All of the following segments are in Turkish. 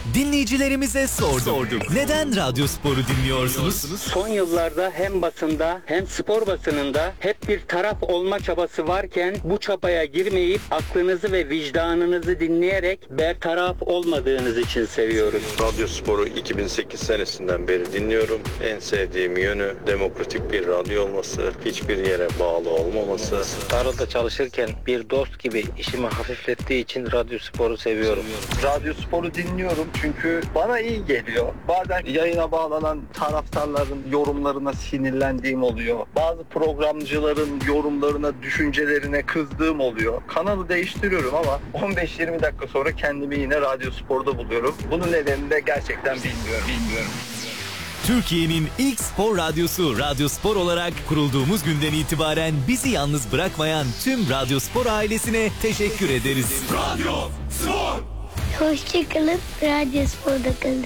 Dinleyicilerimize sorduk. Neden Radyospor'u dinliyorsunuz? Son yıllarda hem basında hem spor basınında hep bir taraf olma çabası varken bu çabaya girmeyip aklınızı ve vicdanınızı dinleyerek bertaraf olmadığınız için seviyoruz. Radyospor'u 2008 senesinden beri dinliyorum. En sevdiğim yönü demokratik bir radyo olması, hiçbir yere bağlı olmaması. Tarlada çalışırken bir dost gibi işimi hafiflettiği için Radyospor'u seviyorum. Radyospor'u dinliyorum çünkü bana iyi geliyor. Bazen yayına bağlanan taraftarların yorumlarına sinirlendiğim oluyor. Bazı programcıların yorumlarına, düşüncelerine kızdığım oluyor. Kanalı değiştiriyorum ama 15-20 dakika sonra kendimi yine Radyospor'da buluyorum. Bunun nedenini de gerçekten bilmiyorum. Türkiye'nin ilk spor radyosu Radyospor olarak kurulduğumuz günden itibaren bizi yalnız bırakmayan tüm Radyospor ailesine teşekkür ederiz. Radyospor. Hoşçakalın, Radyospor'da kalın.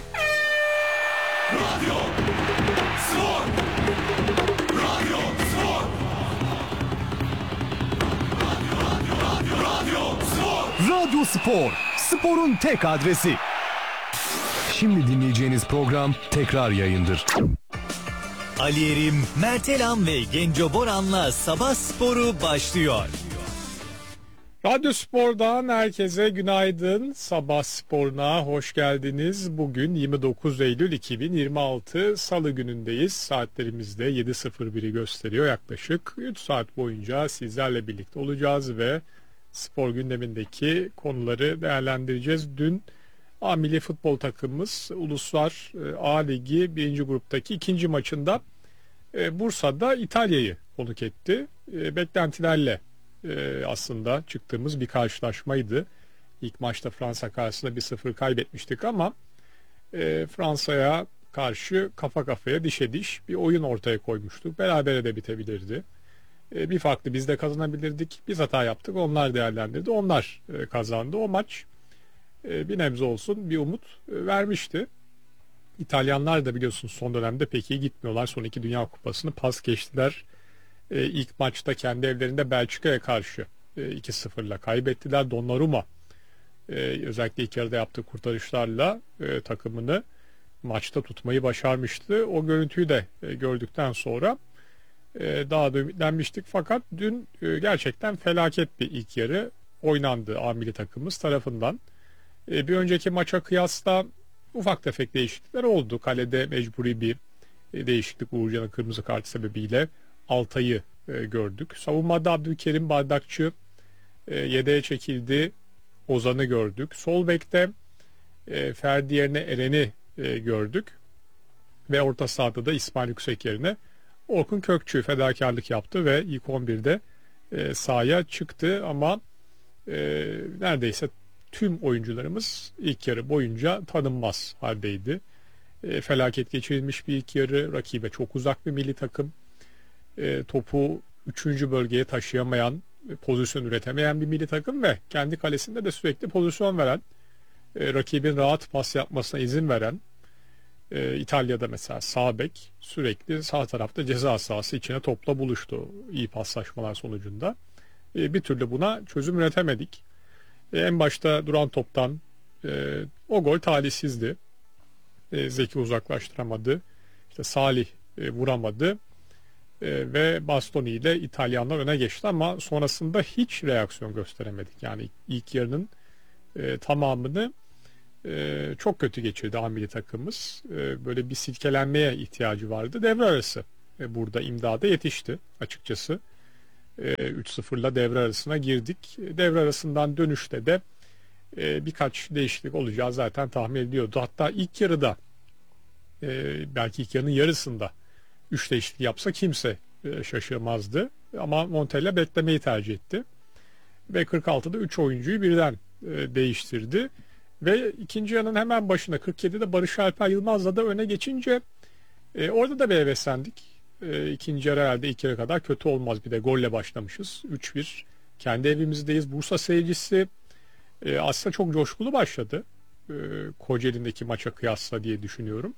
Radyospor. Radyospor. Radyospor. Radyospor, sporun tek adresi. Şimdi dinleyeceğiniz program tekrar yayındır. Ali Erim, Mert Elam ve Genco Boran'la Sabah Sporu başlıyor. Radyospor'dan herkese günaydın. Sabah Spor'una hoş geldiniz. Bugün 29 Eylül 2026 Salı günündeyiz. Saatlerimizde 7.01'i gösteriyor. Yaklaşık 3 saat boyunca sizlerle birlikte olacağız ve spor gündemindeki konuları değerlendireceğiz. Dün A milli futbol takımımız Uluslar A Ligi 1. gruptaki ikinci maçında Bursa'da İtalya'yı konuk etti. Beklentilerle aslında çıktığımız bir karşılaşmaydı. İlk maçta Fransa karşısında 1-0 kaybetmiştik ama Fransa'ya karşı kafa kafaya dişe diş bir oyun ortaya koymuştuk. Berabere de bitebilirdi. Bir farklı biz de kazanabilirdik. Biz hata yaptık. Onlar değerlendirdi. Onlar kazandı. O maç bir nebze olsun bir umut vermişti. İtalyanlar da biliyorsunuz son dönemde pek iyi gitmiyorlar. Son 2 Dünya Kupası'nı pas geçtiler. İlk maçta kendi evlerinde Belçika'ya karşı 2-0'la kaybettiler. Donnarumma özellikle ilk yarıda yaptığı kurtarışlarla takımını maçta tutmayı başarmıştı. O görüntüyü de gördükten sonra daha da ümitlenmiştik. Fakat dün gerçekten felaket bir ilk yarı oynandı A milli takımımız tarafından. Bir önceki maça kıyasla ufak tefek değişiklikler oldu. Kalede mecburi bir değişiklik Uğurcan'ın kırmızı kartı sebebiyle Altay'ı gördük. Savunmada Abdülkerim Bardakçı yedeğe çekildi. Ozan'ı gördük. Sol bekte Ferdi yerine Eren'i gördük. Ve orta sahada da İsmail Yüksek yerine Orkun Kökçü fedakarlık yaptı ve ilk 11'de sahaya çıktı ama neredeyse tüm oyuncularımız ilk yarı boyunca tanınmaz haldeydi. Felaket geçirilmiş bir ilk yarı, rakibe çok uzak bir milli takım. Topu 3. bölgeye taşıyamayan, pozisyon üretemeyen bir milli takım ve kendi kalesinde de sürekli pozisyon veren, rakibin rahat pas yapmasına izin veren, İtalya'da mesela sağ bek sürekli sağ tarafta ceza sahası içine topla buluştu iyi paslaşmalar sonucunda. Bir türlü buna çözüm üretemedik. En başta duran toptan o gol talihsizdi. Zeki uzaklaştıramadı. İşte Salih vuramadı. Ve Bastoni ile İtalyanlar öne geçti ama sonrasında hiç reaksiyon gösteremedik. Yani ilk yarının tamamını çok kötü geçirdi A milli takımımız. Böyle bir silkelenmeye ihtiyacı vardı. Devre arası burada imdada yetişti açıkçası. 3-0'la devre arasına girdik. Devre arasından dönüşte de birkaç değişiklik olacağı zaten tahmin ediyordu. Hatta ilk yarıda belki ilk yarının yarısında 3 değişiklik yapsa kimse şaşırmazdı. Ama Montella beklemeyi tercih etti. Ve 46'da 3 oyuncuyu birden değiştirdi. Ve ikinci yarının hemen başına 47'de Barış Alper Yılmaz'la da öne geçince orada da bir heveslendik. İkinci yarı herhalde ilk yarı kadar kötü olmaz. Bir de golle başlamışız. 3-1. Kendi evimizdeyiz. Bursa seyircisi aslında çok coşkulu başladı. Kocaeli'ndeki maça kıyasla diye düşünüyorum.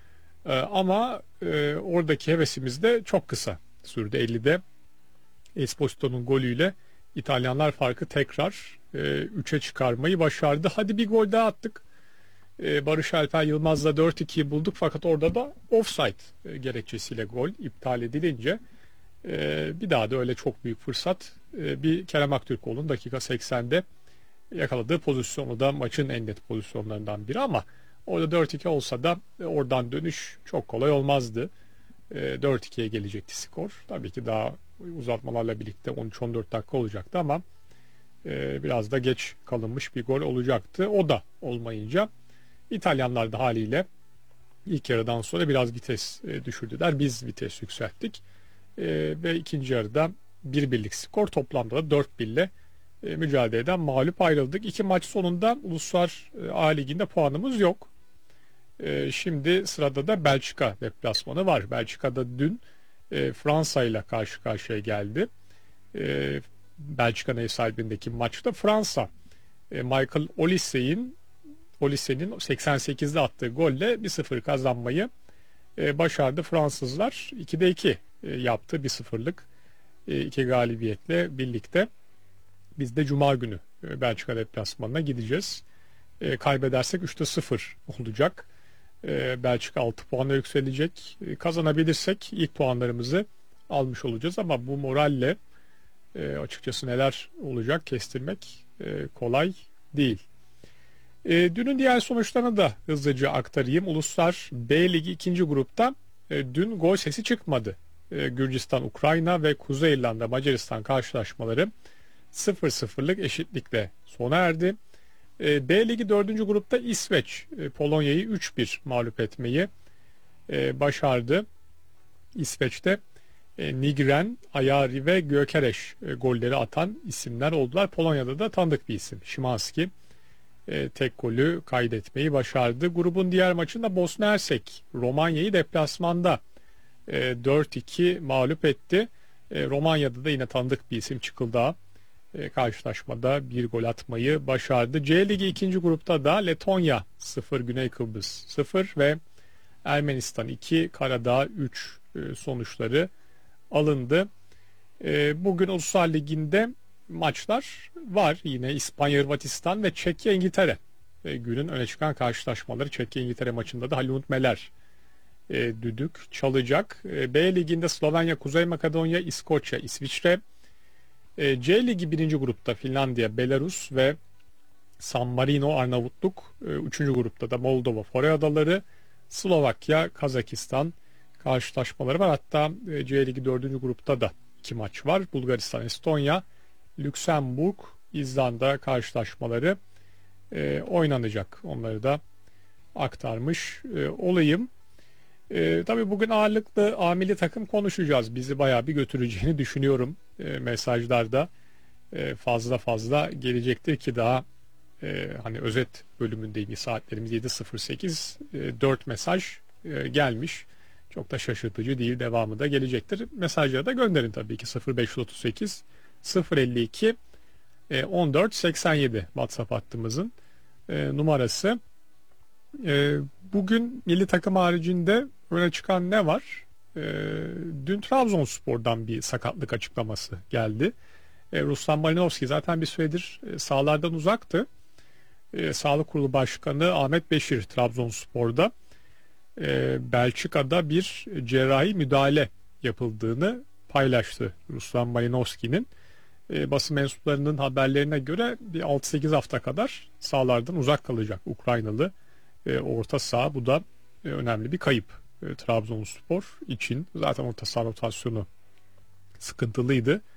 Ama oradaki hevesimiz de çok kısa sürdü. 50'de Esposito'nun golüyle İtalyanlar farkı tekrar 3'e çıkarmayı başardı. Hadi bir gol daha attık. Barış Alper Yılmaz'la 4-2'yi bulduk fakat orada da offside gerekçesiyle gol iptal edilince bir daha da öyle çok büyük fırsat bir Kerem Aktürkoğlu'nun dakika 80'de yakaladığı pozisyonu da maçın en net pozisyonlarından biri ama orada 4-2 olsa da oradan dönüş çok kolay olmazdı. 4-2'ye gelecekti skor. Tabii ki daha uzatmalarla birlikte 13-14 dakika olacaktı ama biraz da geç kalınmış bir gol olacaktı. O da olmayınca İtalyanlar da haliyle ilk yarıdan sonra biraz vites düşürdüler. Biz vites yükselttik. Ve ikinci yarıda 1-1'lik skor, toplamda da 4-1'le mücadeleden mağlup ayrıldık. İki maç sonunda Uluslar A Ligi'nde puanımız yok. Şimdi sırada da Belçika deplasmanı var. Belçika'da dün Fransa ile karşı karşıya geldi. Belçika'nın ev sahibindeki maçta Fransa Michael Olisse'nin 88'de attığı golle 1-0 kazanmayı başardı. Fransızlar 2'de 2 yaptı, 1-0'lık 2 galibiyetle birlikte. Biz de Cuma günü Belçika deplasmanına gideceğiz. Kaybedersek 3-0 olacak. Belçika 6 puanla yükselecek. Kazanabilirsek ilk puanlarımızı almış olacağız ama bu moralle açıkçası neler olacak kestirmek kolay değil. Dünün diğer sonuçlarını da hızlıca aktarayım. Uluslar B Ligi 2. grupta dün gol sesi çıkmadı. Gürcistan, Ukrayna ve Kuzey İrlanda, Macaristan karşılaşmaları 0-0'lık eşitlikle sona erdi. B Ligi 4. grupta İsveç Polonya'yı 3-1 mağlup etmeyi başardı. İsveç'te Nigren, Ayari ve Gökereş golleri atan isimler oldular. Polonya'da da tanıdık bir isim Szymanski tek golü kaydetmeyi başardı. Grubun diğer maçında Bosna Hersek Romanya'yı deplasmanda 4-2 mağlup etti. Romanya'da da yine tanıdık bir isim Çıkıldağ karşılaşmada bir gol atmayı başardı. C Ligi 2. grupta da Letonya 0, Güney Kıbrıs 0 ve Ermenistan 2, Karadağ 3 sonuçları alındı. Bugün Uluslar Ligi'nde maçlar var. Yine İspanya, Hırvatistan ve Çekya, İngiltere. Günün öne çıkan karşılaşmaları. Çekya, İngiltere maçında da Halil Meler düdük çalacak. B Ligi'nde Slovenya, Kuzey Makedonya, İskoçya, İsviçre. C Ligi 1. grupta Finlandiya, Belarus ve San Marino, Arnavutluk. 3. grupta da Moldova, Fore Adaları, Slovakya, Kazakistan karşılaşmaları var. Hatta C Ligi 4. grupta da 2 maç var. Bulgaristan, Estonya, Lüksemburg, İzlanda karşılaşmaları oynanacak. Onları da aktarmış olayım. Tabii bugün ağırlıklı A milli takım konuşacağız. Bizi bayağı bir götüreceğini düşünüyorum. Mesajlarda fazla gelecektir ki daha hani özet bölümündeyim. Saatlerimiz 7.08, 4 mesaj gelmiş. Çok da şaşırtıcı değil. Devamı da gelecektir. Mesajları da gönderin tabii ki 0538 052 1487 WhatsApp hattımızın numarası. Bugün milli takım haricinde öne çıkan ne var? Dün Trabzonspor'dan bir sakatlık açıklaması geldi. Ruslan Malinovski zaten bir süredir sahalardan uzaktı. Sağlık Kurulu Başkanı Ahmet Beşir Trabzonspor'da Belçika'da bir cerrahi müdahale yapıldığını paylaştı Ruslan Malinovski'nin. Basın mensuplarının haberlerine göre bir 6-8 hafta kadar sahalardan uzak kalacak Ukraynalı orta saha. Bu da önemli bir kayıp Trabzonspor için. Zaten orta saha rotasyonu sıkıntılıydı.